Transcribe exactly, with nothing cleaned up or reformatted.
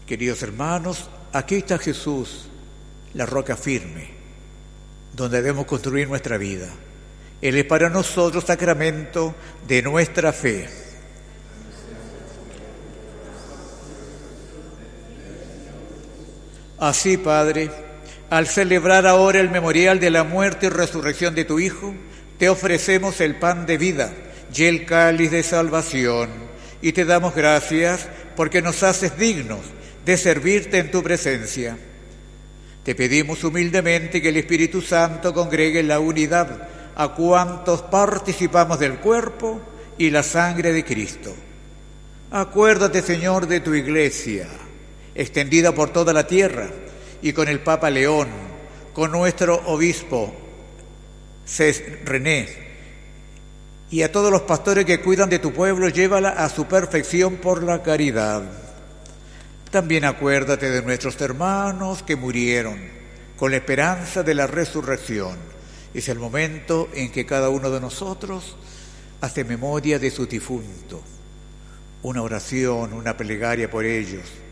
Queridos hermanos, aquí está Jesús, la roca firme, donde debemos construir nuestra vida. Él es para nosotros sacramento de nuestra fe. Así, Padre, al celebrar ahora el memorial de la muerte y resurrección de tu Hijo, te ofrecemos el pan de vida y el cáliz de salvación, y te damos gracias porque nos haces dignos de servirte en tu presencia. Te pedimos humildemente que el Espíritu Santo congregue en la unidad a cuantos participamos del cuerpo y la sangre de Cristo. Acuérdate, Señor, de tu Iglesia, extendida por toda la tierra, y con el Papa León, con nuestro obispo René, y a todos los pastores que cuidan de tu pueblo, llévala a su perfección por la caridad. También acuérdate de nuestros hermanos que murieron con la esperanza de la resurrección. Es el momento en que cada uno de nosotros hace memoria de su difunto. Una oración, una plegaria por ellos.